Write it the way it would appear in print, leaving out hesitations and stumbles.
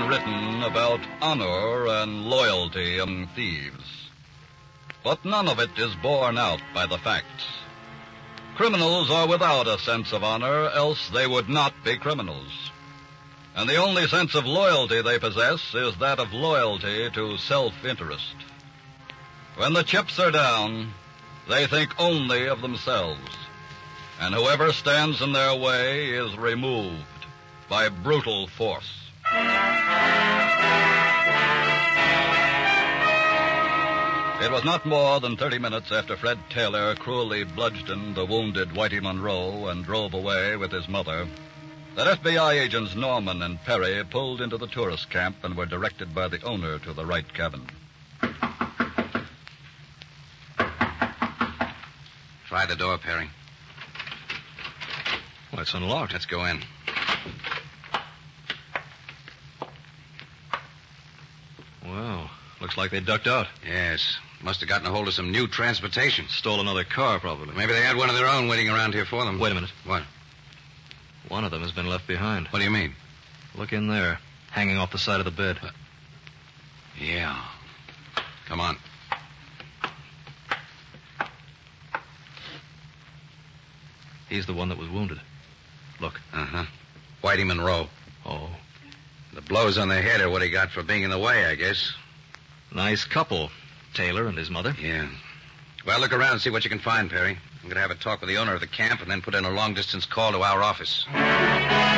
written about honor and loyalty among thieves. But none of it is borne out by the facts. Criminals are without a sense of honor, else they would not be criminals. And the only sense of loyalty they possess is that of loyalty to self-interest. When the chips are down, they think only of themselves, and whoever stands in their way is removed by brutal force. It was not more than 30 minutes after Fred Taylor cruelly bludgeoned the wounded Whitey Monroe and drove away with his mother that FBI agents Norman and Perry pulled into the tourist camp and were directed by the owner to the Wright cabin. Try the door, Perry. Well, it's unlocked. Let's go in. Well, looks like they ducked out. Yes. Must have gotten a hold of some new transportation. Stole another car, probably. Maybe they had one of their own waiting around here for them. Wait a minute. What? One of them has been left behind. What do you mean? Look in there, hanging off the side of the bed. Yeah. Come on. He's the one that was wounded. Look. Uh-huh. Whitey Monroe. Oh. The blows on the head are what he got for being in the way, I guess. Nice couple, Taylor and his mother. Yeah. Well, look around and see what you can find, Perry. I'm going to have a talk with the owner of the camp and then put in a long-distance call to our office.